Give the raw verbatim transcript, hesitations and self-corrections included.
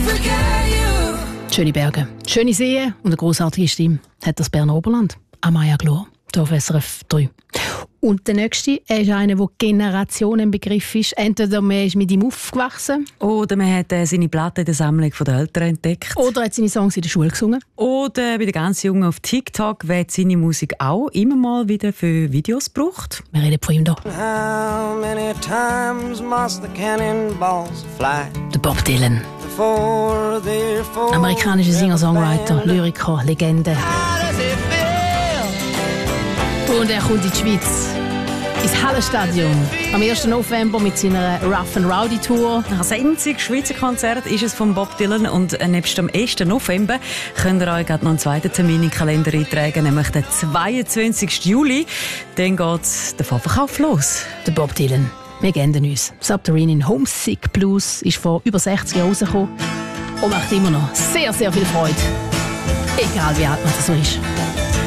Schöne Berge, schöne Seen und eine grossartige Stimme hat das Berner Oberland. Amaya Glor, hier auf S R F drei. Und der nächste ist einer, der Generationen Begriff ist. Entweder man ist mit ihm aufgewachsen. Oder man hat äh, seine Platte in der Sammlung der Eltern entdeckt. Oder hat seine Songs in der Schule gesungen. Oder bei den ganz Jungen auf TikTok wird seine Musik auch immer mal wieder für Videos gebraucht. Wir reden von ihm hier. How many times must the cannonballs fly? Der Bob Dylan. Amerikanischer Singer-Songwriter, Lyriker, Legende. Und er kommt in die Schweiz, ins Hallenstadion. Am ersten November mit seiner Rough and Rowdy Tour. Das einzige Schweizer Konzert ist es von Bob Dylan. Und nebst dem ersten November könnt ihr euch gerade noch einen zweiten Termin in den Kalender eintragen, nämlich den zweiundzwanzigsten Juli. Dann geht der Vorverkauf los. Der Bob Dylan. Wir kennen uns. Subterranean Homesick Blues ist vor über sechzig Jahren rausgekommen und macht immer noch sehr, sehr viel Freude. Egal wie alt man das so ist.